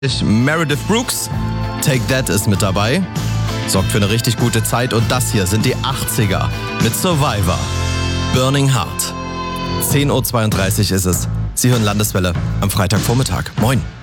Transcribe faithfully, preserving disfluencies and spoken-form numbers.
Meredith Brooks, Take That ist mit dabei, sorgt für eine richtig gute Zeit und das hier sind die achtziger mit Survivor, Burning Heart. zehn Uhr zweiunddreißig ist es. Sie hören Landeswelle am Freitagvormittag. Moin.